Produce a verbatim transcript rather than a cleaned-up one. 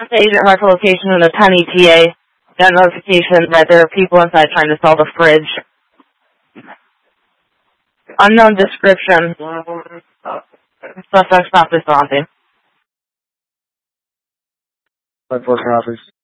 Agent marked location in a ten E T A. Got notification that there are people inside trying to sell the fridge. Unknown description. Suspect's not responding. Five four copies.